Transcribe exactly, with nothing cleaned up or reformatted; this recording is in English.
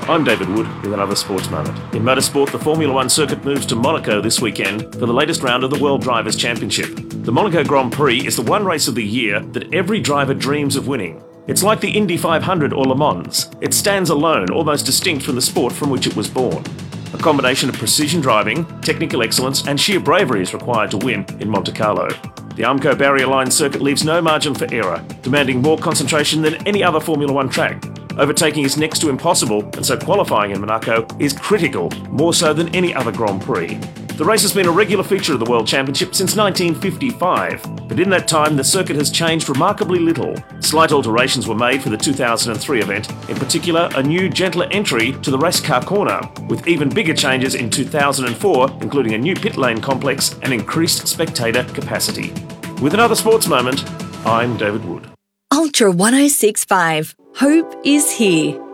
I'm David Wood with another sports moment. In motorsport, the Formula One circuit moves to Monaco this weekend for the latest round of the World Drivers' Championship. The Monaco Grand Prix is the one race of the year that every driver dreams of winning. It's like the Indy five hundred or Le Mans. It stands alone, almost distinct from the sport from which it was born. A combination of precision driving, technical excellence and sheer bravery is required to win in Monte Carlo. The Armco Barrier Line circuit leaves no margin for error, demanding more concentration than any other Formula One track. Overtaking is next to impossible, and so qualifying in Monaco is critical, more so than any other Grand Prix. The race has been a regular feature of the World Championship since nineteen fifty-five, but in that time the circuit has changed remarkably little. Slight alterations were made for the two thousand three event, in particular a new, gentler entry to the race car corner, with even bigger changes in two thousand four, including a new pit lane complex and increased spectator capacity. With another sports moment, I'm David Wood. Ultra one oh six point five. Hope is here.